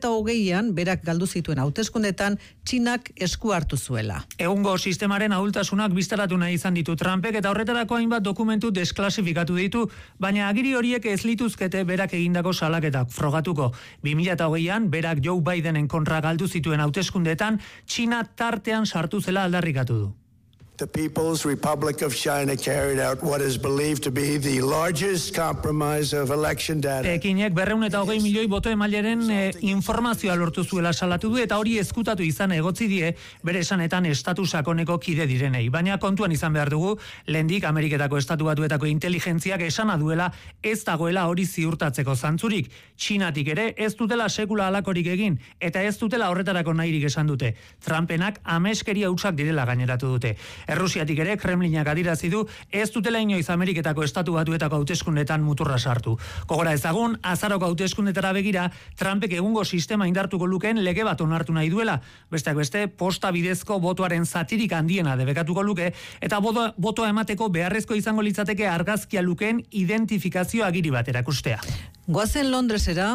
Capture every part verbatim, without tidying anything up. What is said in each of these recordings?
hogeian berak galdu zituen hauteskundetan Txinak esku hartu zuela. Egungo sistemaren ahultasunak biztaratu nahi izan ditu Trumpek eta horretarako hainbat dokumentu desklasifikatu ditu, baina agiri horiek ez lituzkete berak egindako salaketak frogatuko. bi mila hogeian berak Joe Bidenen kontra galdu zituen hauteskundetan Txina tartean sartu zela aldarrikatu du. The People's Republic of China carried out what is believed to be the largest compromise of election data. Pekinek berrehun eta hogei milioi boto emaileren e, informazioa lortu zuela salatu du eta hori ezkutatu izan egotzi die bere esanetan estatu sakoneko kide direnei. Baina kontuan izan behar dugu, lehendik Ameriketako estatu batuetako inteligentziak esana duela ez dagoela hori ziurtatzeko zantzurik. Txinatik ere ez dutela sekula halakorik egin eta ez dutela horretarako nahirik esan dute. Trumpenak ameskeria hutsak direla gaineratu dute. Errusiatik ere Kremlinak adirazi du ez dutela inoiz Ameriketako estatu batuetako hauteskundetan muturra sartu. Gogora ezagun, azaroko hauteskundetara begira, Trumpek egungo sistema indartuko lukeen lege bat onartu nahi duela. Besteak beste, posta bidezko botoaren zatirik handiena debekatuko luke, eta boto, botoa emateko beharrezko izango litzateke argazkia lukeen identifikazio agiri bat erakustea. Goazen Londresera.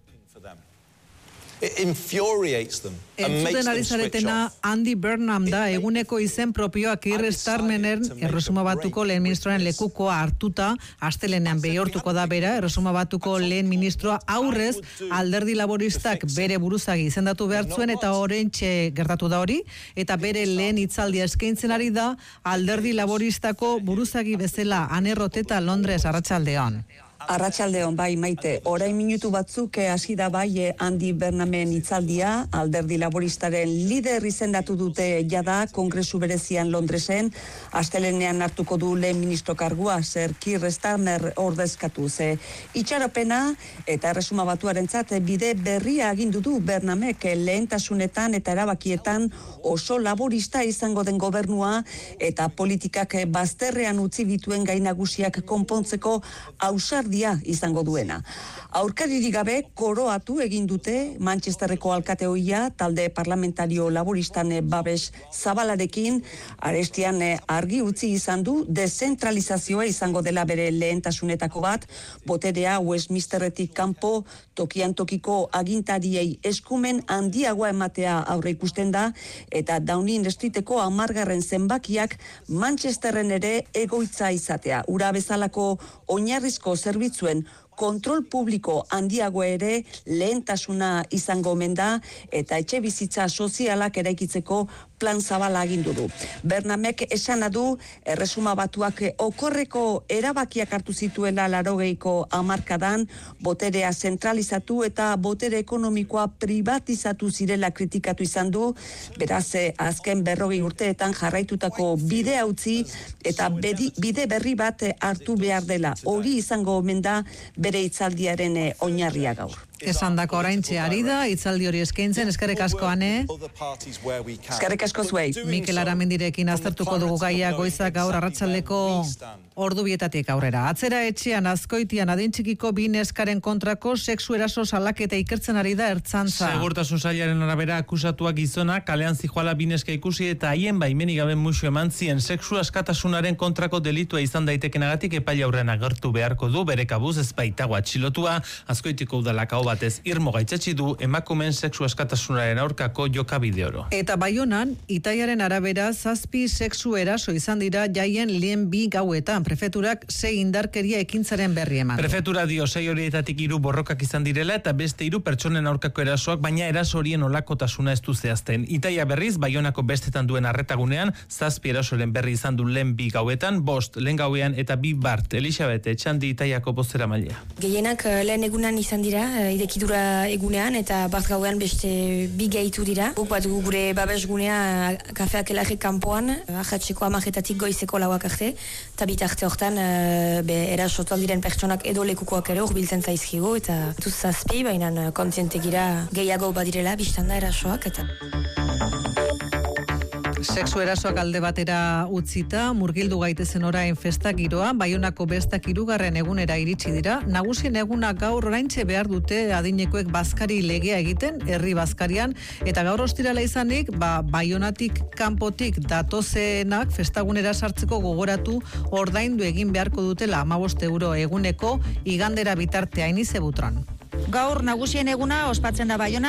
It infuriates them and makes Entzuten ari them switch zaretena off. Andy Burnham da eguneko izen propioa Keir Starmeren Erresuma Batuko lehen ministroaren lekukoa hartuta, astelenean behortuko da bera, Erresuma Batuko lehen ministroa aurrez alderdi laboristak bere buruzagi izendatu behar zuen eta oraintxe gertatu da hori, eta bere lehen hitzaldia eskaintzen ari da alderdi laboristako buruzagi bezala Ane Roteta Londres arratsaldean. Arratsaldeon bai Maite, orain minutu batzuk hasi da bai Andy Burnhamen hitzaldia, alderdi laboristaren lider izendatu dute jada Kongresu berezian Londresen, astelenean hartuko du lehen ministro kargua, Sir Keir Starmer ordezkatu ze. Itxaropena eta Erresuma Batuarentzat bide berria agindu du Burnhamek lehentasunetan eta erabakietan oso laborista izango den gobernua eta politikak bazterrean utzi dituen gai nagusiak konpontzeko ausardia izango duena. Aurkaririk gabe koroatu egin dute Manchesterreko alkate ohia talde parlamentario laboristan babes zabalarekin, arestian argi utzi izan du dezentralizazioa izango dela bere lehentasunetako bat, boterea Westminsterretik kanpo tokian tokiko agintariei eskumen handiagoa ematea aurre ikusten da, eta Downing Streeteko hamargarren zenbakiak Manchesterren ere egoitza izatea. Ura bezalako oinarrizko zerbitzuen kontrol publiko handiago ere lehentasuna izango omen da eta etxe bizitza sozialak eraikitzeko plan zabala agindu du. Burnhamek esana du Erresuma Batuak okorreko erabakiak hartu zituela laurogeiko hamarkadan, boterea zentralizatu eta botere ekonomikoa privatizatu zirela kritikatu izan du, beraz azken berrogei urteetan jarraitutako bidea utzi eta bedi, bide berri bat hartu behar dela. Hori izango omen da bere hitzaldiaren oinarria gaur. Esan dako oraintxe ari da, hitzaldi hori eskaintzen, eskerrik asko Ane. Eskerrik asko zuei. Mikel Aramendirekin aztertuko dugu gaia goizak gaur arratsaldeko ordu bietatik aurrera. Atzera etxean Azkoitian adintxikiko bi neskaren kontrako sexu eraso salaketa ikertzen ari da Ertzaintza. Segurtasun sailaren arabera akusatuak gizona kalean zijoala bi neska ikusi eta haien baimenik gabe musu eman zien sexu askatasunaren kontrako delitua izan daitekenagatik epaile aurrean agertu beharko du bere kabuz ez baitago atxilotua. Azkoitiko udalak hau batez irmo gaitzatzi du emakumeen sexu askatasunaren aurkako jokabide oro. Eta Baionan, Itaiaren arabera zazpi sexu eraso izan dira jaien lehen bi gauetan. Prefeturak sei indarkeria ekintzaren berri eman. Prefetura dio sei horietatik hiru borrokak izan direla eta beste hiru pertsonen aurkako erasoak, baina eraso horien olakotasuna ez du zehazten. Itaia berriz, Baionako bestetan duen arretagunean, zazpi erasoren berri izan du lehen bi gauetan, bost lehen gauean eta bi bart. Elisabete, Etxandi Itaiako bozera maila. Gehienak lehen egunan izan dira, idekidura egunean eta bat gauean beste bi gehitu dira. Guk bat gure babesgunea kafeak elarrik kanpoan, ahatzeko amajetatik goizeko lauak arte, eta bitarte hortan be, erasotu aldiren pertsonak edo lekukoak ere urbiltzen zaizkigu, eta duz zazpi, baina kontzientegira gehiago badirela, biztanda erasoak, eta... Sexu erasoak alde batera utzita, murgildu gaitezen orain festa giroa, Baionako bestak hirugarren egunera iritsi dira. Nagusien eguna gaur oraintxe behar dute adinekoek bazkari legea egiten, herri bazkarian, eta gaur ostirala izanik, ba, Baionatik kanpotik datozenak festagunera sartzeko gogoratu ordaindu egin beharko dutela hamabost euro eguneko igandera bitartea. Inize Butron. Gaur nagusien eguna ospatzen da Baiona.